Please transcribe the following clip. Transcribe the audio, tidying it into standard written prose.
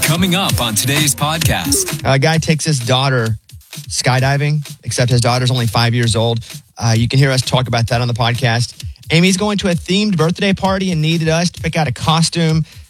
Coming up on today's podcast. A guy takes his daughter skydiving, except his daughter's only 5 years old. You can hear us talk about that on the podcast. Amy's going to a themed birthday party and needed us to pick out a costume.